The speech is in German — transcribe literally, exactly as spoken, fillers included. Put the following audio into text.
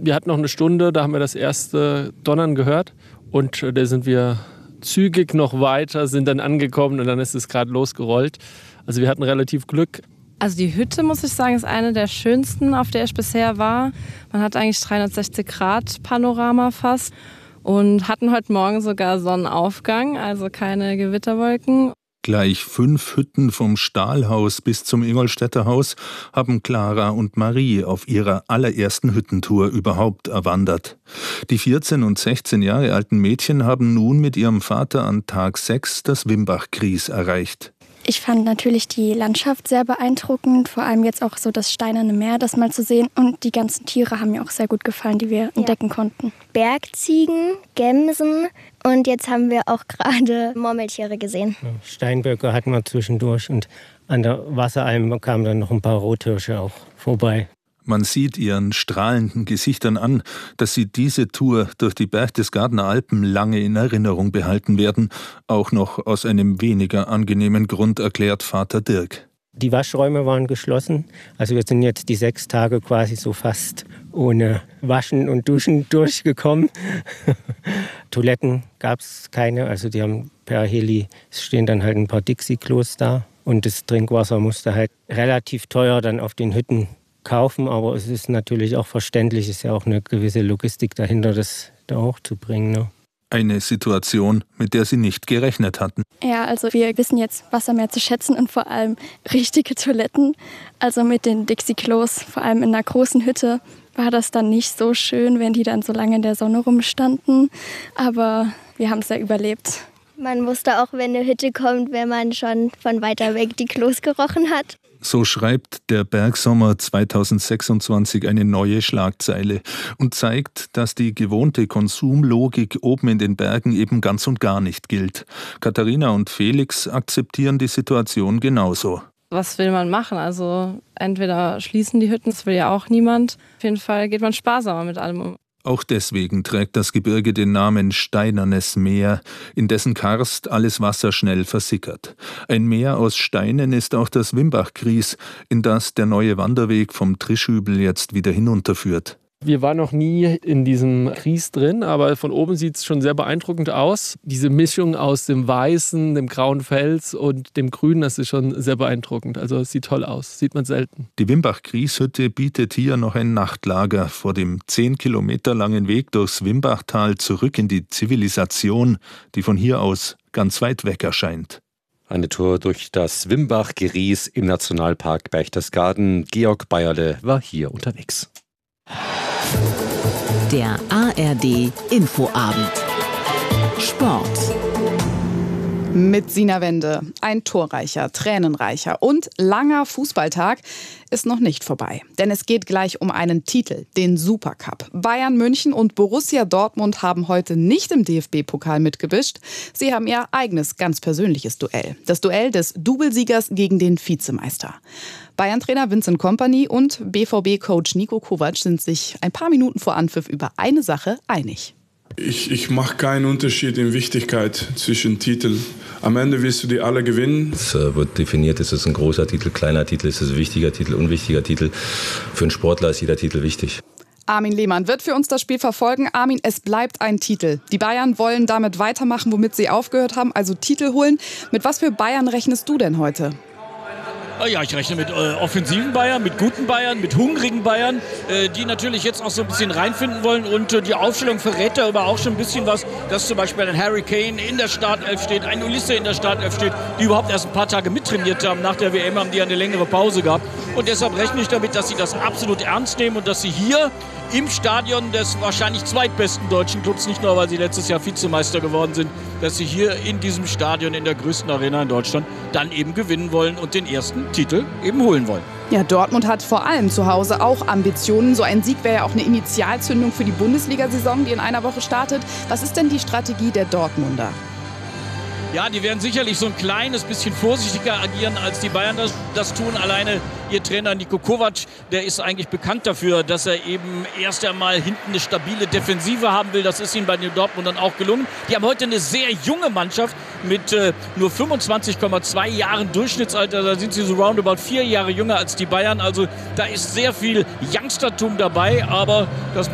Wir hatten noch eine Stunde, da haben wir das erste Donnern gehört und äh, da sind wir zügig noch weiter, sind dann angekommen und dann ist es gerade losgerollt. Also wir hatten relativ Glück. Also die Hütte, muss ich sagen, ist eine der schönsten, auf der ich bisher war. Man hat eigentlich dreihundertsechzig Grad Panorama fast und hatten heute Morgen sogar Sonnenaufgang, also keine Gewitterwolken. Gleich fünf Hütten vom Stahlhaus bis zum Ingolstädter Haus haben Clara und Marie auf ihrer allerersten Hüttentour überhaupt erwandert. Die vierzehn und sechzehn Jahre alten Mädchen haben nun mit ihrem Vater an Tag sechs das Wimbach-Gries erreicht. Ich fand natürlich die Landschaft sehr beeindruckend, vor allem jetzt auch so das steinerne Meer, das mal zu sehen. Und die ganzen Tiere haben mir auch sehr gut gefallen, die wir ja. entdecken konnten. Bergziegen, Gämsen und jetzt haben wir auch gerade Murmeltiere gesehen. Steinböcke hatten wir zwischendurch und an der Wasseralm kamen dann noch ein paar Rothirsche auch vorbei. Man sieht ihren strahlenden Gesichtern an, dass sie diese Tour durch die Berchtesgadener Alpen lange in Erinnerung behalten werden. Auch noch aus einem weniger angenehmen Grund, erklärt Vater Dirk. Die Waschräume waren geschlossen. Also wir sind jetzt die sechs Tage quasi so fast ohne Waschen und Duschen durchgekommen. Toiletten gab es keine. Also die haben per Heli, es stehen dann halt ein paar Dixie-Klos da. Und das Trinkwasser musste halt relativ teuer dann auf den Hütten kaufen, aber es ist natürlich auch verständlich, es ist ja auch eine gewisse Logistik dahinter, das da hochzubringen. Ne? Eine Situation, mit der sie nicht gerechnet hatten. Ja, also wir wissen jetzt Wasser mehr zu schätzen und vor allem richtige Toiletten. Also mit den Dixie-Klos, vor allem in einer großen Hütte, war das dann nicht so schön, wenn die dann so lange in der Sonne rumstanden. Aber wir haben es ja überlebt. Man wusste auch, wenn eine Hütte kommt, wenn man schon von weiter weg die Klos gerochen hat. So schreibt der Bergsommer zweitausendsechsundzwanzig eine neue Schlagzeile und zeigt, dass die gewohnte Konsumlogik oben in den Bergen eben ganz und gar nicht gilt. Katharina und Felix akzeptieren die Situation genauso. Was will man machen? Also entweder schließen die Hütten, das will ja auch niemand. Auf jeden Fall geht man sparsamer mit allem um. Auch deswegen trägt das Gebirge den Namen Steinernes Meer, in dessen Karst alles Wasser schnell versickert. Ein Meer aus Steinen ist auch das Wimbach-Gries, in das der neue Wanderweg vom Trischübel jetzt wieder hinunterführt. Wir waren noch nie in diesem Gries drin, aber von oben sieht es schon sehr beeindruckend aus. Diese Mischung aus dem weißen, dem grauen Fels und dem grünen, das ist schon sehr beeindruckend. Also es sieht toll aus, sieht man selten. Die Wimbach-Gries-Hütte bietet hier noch ein Nachtlager vor dem zehn Kilometer langen Weg durchs Wimbachtal zurück in die Zivilisation, die von hier aus ganz weit weg erscheint. Eine Tour durch das Wimbach-Gries im Nationalpark Berchtesgaden. Georg Bayerle war hier unterwegs. Der A R D Infoabend. Sport. Mit Sina Wende. Ein torreicher, tränenreicher und langer Fußballtag ist noch nicht vorbei. Denn es geht gleich um einen Titel, den Supercup. Bayern München und Borussia Dortmund haben heute nicht im D F B-Pokal mitgewischt. Sie haben ihr eigenes, ganz persönliches Duell. Das Duell des Doublesiegers gegen den Vizemeister. Bayern-Trainer Vincent Kompany und B V B-Coach Niko Kovac sind sich ein paar Minuten vor Anpfiff über eine Sache einig. Ich, ich mache keinen Unterschied in Wichtigkeit zwischen Titeln. Am Ende willst du die alle gewinnen. Es wird definiert, ist es ein großer Titel, kleiner Titel, ist es ein wichtiger Titel, unwichtiger Titel. Für einen Sportler ist jeder Titel wichtig. Armin Lehmann wird für uns das Spiel verfolgen. Armin, es bleibt ein Titel. Die Bayern wollen damit weitermachen, womit sie aufgehört haben, also Titel holen. Mit was für Bayern rechnest du denn heute? Ja, ich rechne mit äh, offensiven Bayern, mit guten Bayern, mit hungrigen Bayern, äh, die natürlich jetzt auch so ein bisschen reinfinden wollen. Und äh, die Aufstellung verrät darüber auch schon ein bisschen was, dass zum Beispiel ein Harry Kane in der Startelf steht, ein Ulisse in der Startelf steht, die überhaupt erst ein paar Tage mittrainiert haben. Nach der W M haben die eine längere Pause gehabt. Und deshalb rechne ich damit, dass sie das absolut ernst nehmen und dass sie hier im Stadion des wahrscheinlich zweitbesten deutschen Clubs, nicht nur weil sie letztes Jahr Vizemeister geworden sind, dass sie hier in diesem Stadion, in der größten Arena in Deutschland, dann eben gewinnen wollen und den ersten Titel eben holen wollen. Ja, Dortmund hat vor allem zu Hause auch Ambitionen. So ein Sieg wäre ja auch eine Initialzündung für die Bundesliga-Saison, die in einer Woche startet. Was ist denn die Strategie der Dortmunder? Ja, die werden sicherlich so ein kleines bisschen vorsichtiger agieren, als die Bayern das, das tun. Alleine ihr Trainer Niko Kovac, der ist eigentlich bekannt dafür, dass er eben erst einmal hinten eine stabile Defensive haben will. Das ist ihnen bei den Dortmundern auch gelungen. Die haben heute eine sehr junge Mannschaft mit äh, nur fünfundzwanzig Komma zwei Jahren Durchschnittsalter. Da sind sie so roundabout vier Jahre jünger als die Bayern. Also da ist sehr viel Youngstertum dabei, aber das